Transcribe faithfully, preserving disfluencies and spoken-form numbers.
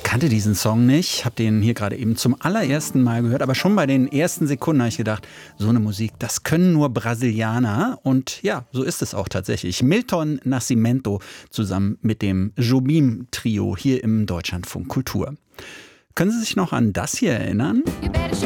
kannte diesen Song nicht, habe den hier gerade eben zum allerersten Mal gehört, aber schon bei den ersten Sekunden habe ich gedacht, so eine Musik, das können nur Brasilianer. Und ja, so ist es auch tatsächlich. Milton Nascimento zusammen mit dem Jobim-Trio hier im Deutschlandfunk Kultur. Können Sie sich noch an das hier erinnern?